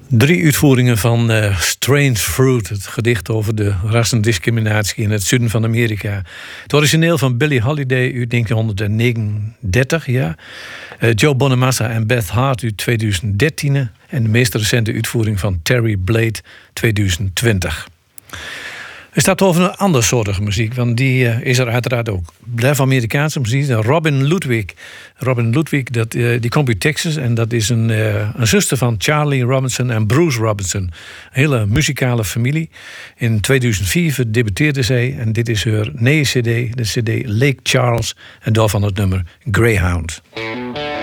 3 uitvoeringen van Strange Fruit, het gedicht over de rassendiscriminatie in het zuiden van Amerika. Het origineel van Billie Holiday uit 1939, ja. Joe Bonamassa en Beth Hart uit 2013 en de meest recente uitvoering van Terry Blade 2020. Er staat over een ander soortige muziek, want die is er uiteraard ook. Blijf Amerikaanse muziek. Robin Ludwig. Robin Ludwig, die komt uit Texas en dat is een zuster van Charlie Robinson en Bruce Robinson. Een hele muzikale familie. In 2004 debuteerde zij en dit is haar nieuwe cd, de cd Lake Charles en daarvan het nummer Greyhound.